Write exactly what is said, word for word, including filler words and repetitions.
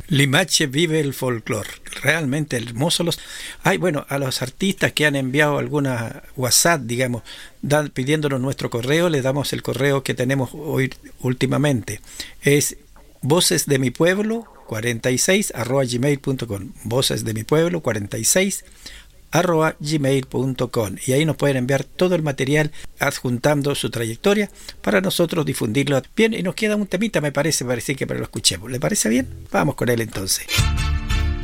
Limache vive el folclore, realmente hermoso. Los, ay, bueno, a los artistas que han enviado alguna WhatsApp, digamos, dan, pidiéndonos nuestro correo, le damos el correo que tenemos hoy últimamente. Es voces de mi pueblo cuarenta y seis arroba gmail punto com. Voces de mi pueblo cuarenta y seis arroba gmail punto com, y ahí nos pueden enviar todo el material adjuntando su trayectoria para nosotros difundirlo. Bien, y nos queda un temita, me parece, parece que para lo escuchemos. ¿Le parece bien? Vamos con él entonces.